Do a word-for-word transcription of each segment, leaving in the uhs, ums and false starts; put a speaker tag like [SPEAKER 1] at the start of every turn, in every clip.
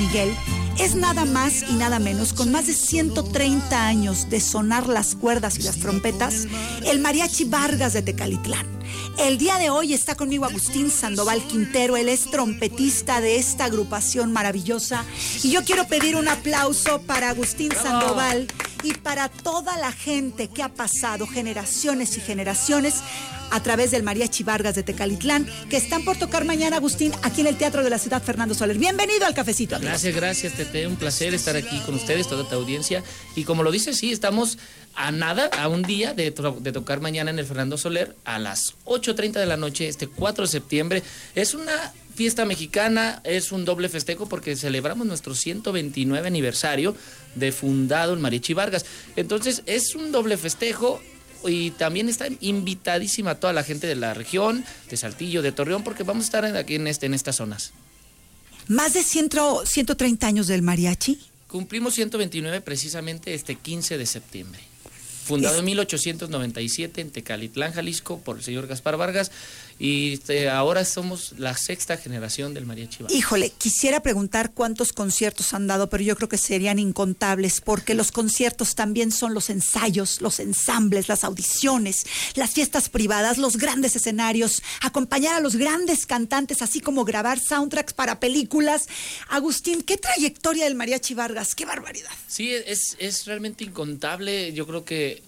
[SPEAKER 1] Miguel es nada más y nada menos, con más de ciento treinta años de sonar las cuerdas y las trompetas, el Mariachi Vargas de Tecalitlán. El día de hoy está conmigo Agustín Sandoval Quintero, él es trompetista de esta agrupación maravillosa, y yo quiero pedir un aplauso para Agustín Sandoval y para toda la gente que ha pasado generaciones y generaciones a través del Mariachi Vargas de Tecalitlán, que están por tocar mañana, Agustín, aquí en el Teatro de la Ciudad Fernando Soler. Bienvenido al Cafecito, amigo.
[SPEAKER 2] Gracias, gracias, Tete. Un placer estar aquí con ustedes, toda tu audiencia. Y como lo dices, sí, estamos a nada, a un día de, to- de tocar mañana en el Fernando Soler a las ocho treinta de la noche, este cuatro de septiembre. Es una fiesta mexicana, es un doble festejo porque celebramos nuestro ciento veintinueve aniversario de fundado el Mariachi Vargas. Entonces, es un doble festejo. Y también está invitadísima toda la gente de la región, de Saltillo, de Torreón, porque vamos a estar aquí en, este, en estas zonas.
[SPEAKER 1] Más de ciento treinta años del mariachi.
[SPEAKER 2] Cumplimos ciento veintinueve precisamente este quince de septiembre. Fundado es... en mil ochocientos noventa y siete en Tecalitlán, Jalisco, por el señor Gaspar Vargas. Y este, ahora somos la sexta generación del Mariachi Vargas.
[SPEAKER 1] Híjole, quisiera preguntar cuántos conciertos han dado, pero yo creo que serían incontables, porque los conciertos también son los ensayos, los ensambles, las audiciones, las fiestas privadas, los grandes escenarios, acompañar a los grandes cantantes, así como grabar soundtracks para películas. Agustín, ¿qué trayectoria del Mariachi Vargas? ¡Qué barbaridad!
[SPEAKER 2] Sí, es, es realmente incontable. Yo creo que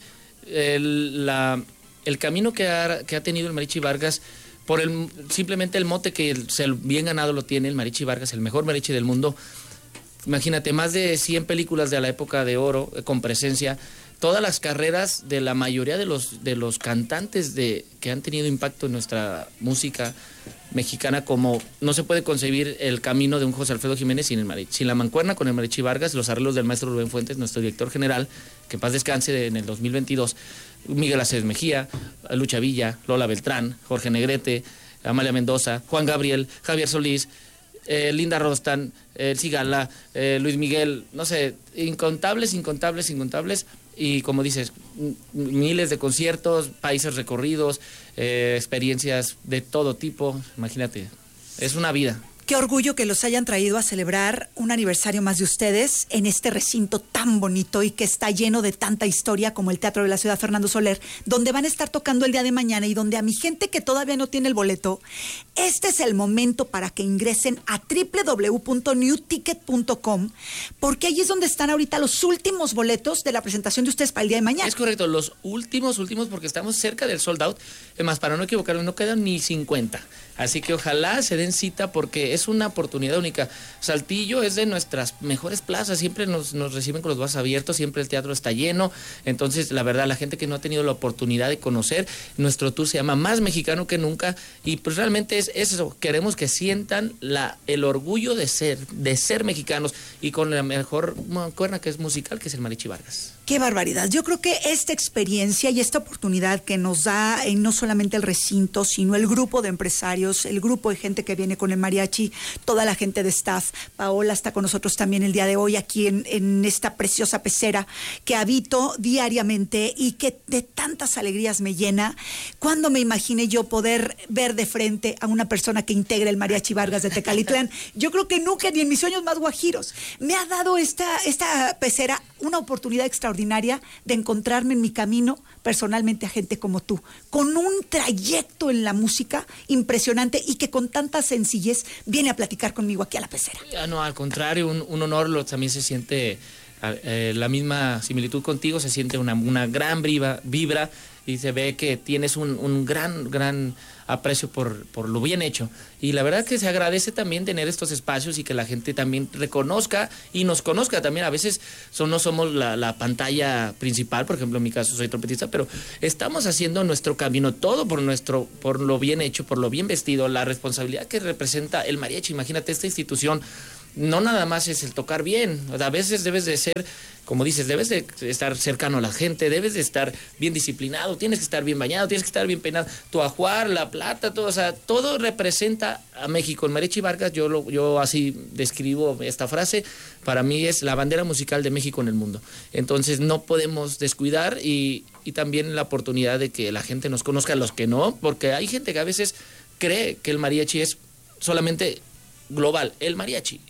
[SPEAKER 2] el, la, el camino que ha, que ha tenido el Mariachi Vargas, por el simplemente el mote que el, el bien ganado lo tiene el Mariachi Vargas, el mejor mariachi del mundo. Imagínate, más de cien películas de la época de oro eh, con presencia, todas las carreras de la mayoría de los de los cantantes de que han tenido impacto en nuestra música mexicana, como no se puede concebir el camino de un José Alfredo Jiménez sin el mariachi, sin la mancuerna con el Mariachi Vargas, los arreglos del maestro Rubén Fuentes, nuestro director general, que en paz descanse en el dos mil veintidós, Miguel Aceves Mejía, Lucha Villa, Lola Beltrán, Jorge Negrete, Amalia Mendoza, Juan Gabriel, Javier Solís, eh, Linda Rostan, eh, Cigala, eh, Luis Miguel, no sé, incontables, incontables, incontables. Y como dices, m- miles de conciertos, países recorridos, eh, experiencias de todo tipo. Imagínate, es una vida.
[SPEAKER 1] Qué orgullo que los hayan traído a celebrar un aniversario más de ustedes en este recinto tan bonito y que está lleno de tanta historia como el Teatro de la Ciudad Fernando Soler, donde van a estar tocando el día de mañana, y donde a mi gente que todavía no tiene el boleto, este es el momento para que ingresen a doble u doble u doble u punto new ticket punto com, porque ahí es donde están ahorita los últimos boletos de la presentación de ustedes para el día de mañana.
[SPEAKER 2] Es correcto, los últimos, últimos, porque estamos cerca del sold out. Además, para no equivocarme, no quedan ni cincuenta. Así que ojalá se den cita, porque es una oportunidad única. Saltillo es de nuestras mejores plazas, siempre nos, nos reciben con los brazos abiertos, siempre el teatro está lleno. Entonces, la verdad, la gente que no ha tenido la oportunidad de conocer, nuestro tour se llama Más Mexicano que Nunca, y pues realmente es, es eso, queremos que sientan la, el orgullo de ser, de ser mexicanos, y con la mejor mancuerna que es musical, que es el Mariachi Vargas.
[SPEAKER 1] ¡Qué barbaridad! Yo creo que esta experiencia y esta oportunidad que nos da eh, no solamente el recinto, sino el grupo de empresarios, el grupo de gente que viene con el mariachi, toda la gente de staff. Paola está con nosotros también el día de hoy aquí en, en esta preciosa pecera que habito diariamente y que de tantas alegrías me llena. ¿Cuándo me imaginé yo poder ver de frente a una persona que integra el Mariachi Vargas de Tecalitlán? Yo creo que nunca, ni en mis sueños más guajiros. Me ha dado esta, esta pecera una oportunidad extraordinaria de encontrarme en mi camino personalmente a gente como tú, con un trayecto en la música impresionante y que con tanta sencillez viene a platicar conmigo aquí a la pecera.
[SPEAKER 2] Ah, no, al contrario, un, un honor. Lo, también se siente eh, la misma similitud contigo, se siente una, una gran vibra, vibra y se ve que tienes un, un gran, gran aprecio por, por lo bien hecho. Y la verdad que se agradece también tener estos espacios y que la gente también reconozca y nos conozca también. A veces son, no somos la, la pantalla principal, por ejemplo, en mi caso soy trompetista, pero estamos haciendo nuestro camino, todo por nuestro, por lo bien hecho, por lo bien vestido, la responsabilidad que representa el mariachi. Imagínate, esta institución no nada más es el tocar bien, o sea, a veces debes de ser, como dices, debes de estar cercano a la gente, debes de estar bien disciplinado, tienes que estar bien bañado, tienes que estar bien peinado, tu ajuar, la plata, todo, o sea, todo representa a México. El Mariachi Vargas, yo, lo, yo así describo esta frase, para mí es la bandera musical de México en el mundo. Entonces no podemos descuidar y, y también la oportunidad de que la gente nos conozca, los que no, porque hay gente que a veces cree que el mariachi es solamente global, el mariachi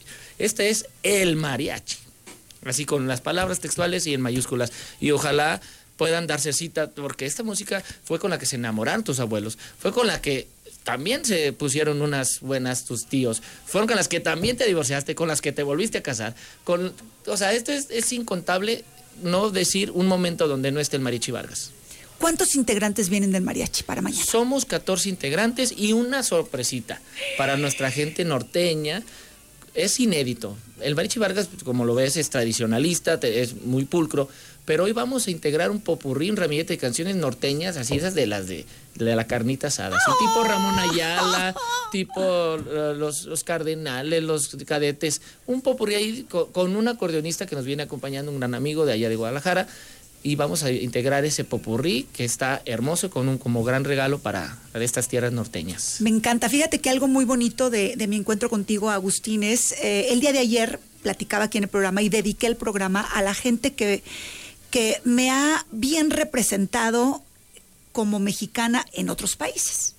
[SPEAKER 2] Este es el mariachi. Así con las palabras textuales y en mayúsculas. Y ojalá puedan darse cita, porque esta música fue con la que se enamoraron tus abuelos, fue con la que también se pusieron unas buenas tus tíos, fueron con las que también te divorciaste, con las que te volviste a casar. Con, o sea, esto es, es incontable no decir un momento donde no esté el Mariachi Vargas.
[SPEAKER 1] ¿Cuántos integrantes vienen del mariachi para mañana?
[SPEAKER 2] Somos catorce integrantes y una sorpresita para nuestra gente norteña. Es inédito. El Mariachi Vargas, como lo ves, es tradicionalista, es muy pulcro, pero hoy vamos a integrar un popurrí, un ramillete de canciones norteñas, así esas de las de, de la carnita asada, así tipo Ramón Ayala, tipo uh, los, los Cardenales, los Cadetes, un popurrí ahí con, con un acordeonista que nos viene acompañando, un gran amigo de allá de Guadalajara, y vamos a integrar ese popurrí que está hermoso con un como gran regalo para, para estas tierras norteñas.
[SPEAKER 1] Me encanta. Fíjate que algo muy bonito de, de mi encuentro contigo, Agustín, es eh, el día de ayer platicaba aquí en el programa y dediqué el programa a la gente que, que me ha bien representado como mexicana en otros países.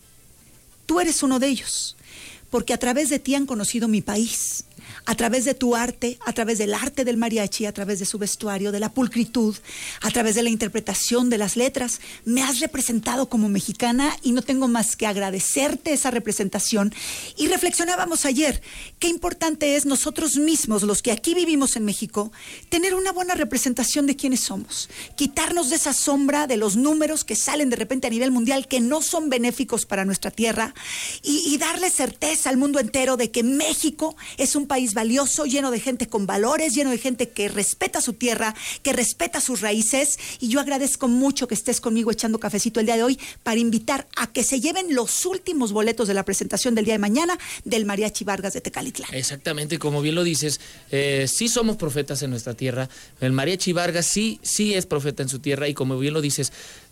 [SPEAKER 1] Tú eres uno de ellos, porque a través de ti han conocido mi país. A través de tu arte, a través del arte del mariachi, a través de su vestuario, de la pulcritud, a través de la interpretación de las letras, me has representado como mexicana y no tengo más que agradecerte esa representación. Y reflexionábamos ayer, qué importante es nosotros mismos, los que aquí vivimos en México, tener una buena representación de quiénes somos, quitarnos de esa sombra de los números que salen de repente a nivel mundial que no son benéficos para nuestra tierra y, y darle certeza al mundo entero de que México es un país valioso, lleno de gente con valores, lleno de gente que respeta su tierra, que respeta sus raíces, y yo agradezco mucho que estés conmigo echando cafecito el día de hoy para invitar a que se lleven los últimos boletos de la presentación del día de mañana del Mariachi Vargas de Tecalitlán.
[SPEAKER 2] Exactamente, como bien lo dices, eh, sí somos profetas en nuestra tierra, el Mariachi Vargas sí, sí es profeta en su tierra, y como bien lo dices,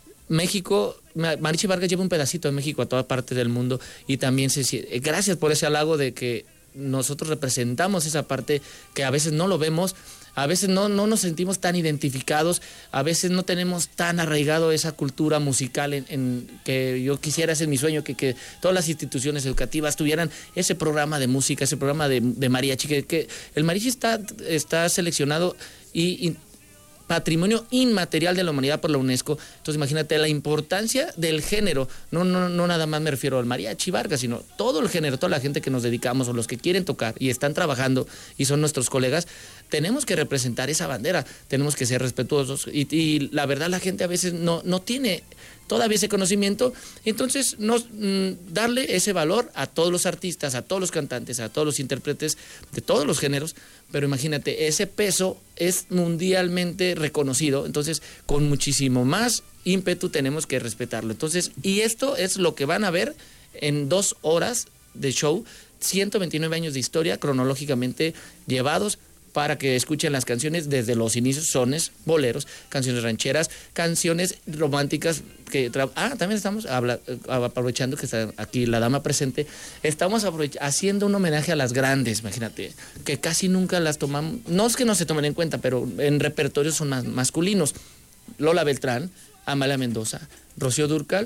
[SPEAKER 2] México, Mariachi Vargas lleva un pedacito de México a toda parte del mundo, y también se, gracias por ese halago de que nosotros representamos esa parte que a veces no lo vemos, a veces no, no nos sentimos tan identificados, a veces no tenemos tan arraigado esa cultura musical en, en que yo quisiera, ese es mi sueño, que, que todas las instituciones educativas tuvieran ese programa de música, ese programa de, de mariachi, que, que el mariachi está, está seleccionado y, y Patrimonio Inmaterial de la Humanidad por la UNESCO. Entonces imagínate la importancia del género, no, no, no nada más me refiero al Mariachi Vargas, sino todo el género, toda la gente que nos dedicamos o los que quieren tocar y están trabajando y son nuestros colegas, tenemos que representar esa bandera, tenemos que ser respetuosos y, y la verdad la gente a veces no, no tiene todavía ese conocimiento, entonces nos, mm, darle ese valor a todos los artistas, a todos los cantantes, a todos los intérpretes de todos los géneros, pero imagínate, ese peso es mundialmente reconocido, entonces con muchísimo más ímpetu tenemos que respetarlo. Entonces, y esto es lo que van a ver en dos horas de show, ciento veintinueve años de historia cronológicamente llevados para que escuchen las canciones desde los inicios, sones, boleros, canciones rancheras, canciones románticas. Que ah, también estamos habla, aprovechando que está aquí la dama presente, estamos haciendo un homenaje a las grandes, imagínate, que casi nunca las tomamos, no es que no se tomen en cuenta, pero en repertorios son más masculinos. Lola Beltrán, Amalia Mendoza, Rocío Dúrcal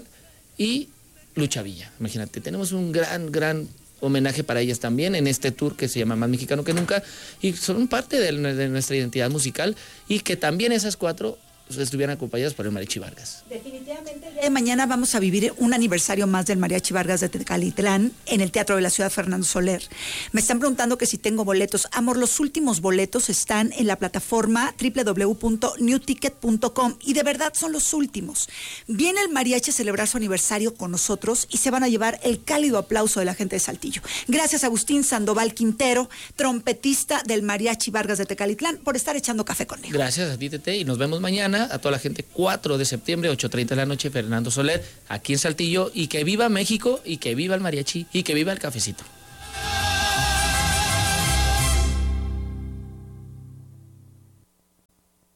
[SPEAKER 2] y Lucha Villa. Imagínate, tenemos un gran, gran homenaje para ellas también en este tour que se llama Más Mexicano que Nunca, y son parte de, de nuestra identidad musical, y que también esas cuatro estuvieran acompañadas por el Mariachi Vargas.
[SPEAKER 1] Definitivamente el día de mañana vamos a vivir un aniversario más del Mariachi Vargas de Tecalitlán en el Teatro de la Ciudad Fernando Soler. Me están preguntando que si tengo boletos. Amor, los últimos boletos están en la plataforma doble u doble u doble u punto new ticket punto com y de verdad son los últimos. Viene el mariachi a celebrar su aniversario con nosotros y se van a llevar el cálido aplauso de la gente de Saltillo. Gracias a Agustín Sandoval Quintero, trompetista del Mariachi Vargas de Tecalitlán, por estar echando café conmigo.
[SPEAKER 2] Gracias a ti, Tete, y nos vemos mañana. A toda la gente, cuatro de septiembre, ocho treinta de la noche, Fernando Soler, aquí en Saltillo, y que viva México, y que viva el mariachi, y que viva el cafecito.